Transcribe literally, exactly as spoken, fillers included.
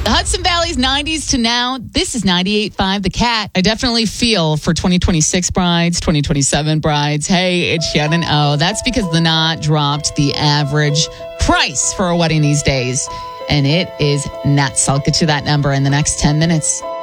The Hudson Valley's nineties to now. This is ninety-eight point five The Cat. I definitely feel for twenty twenty-six brides, twenty twenty-seven brides. Hey, it's Shannon O. That's because the Knot dropped the average price for a wedding these days. And it is nuts. I'll get you that number in the next ten minutes.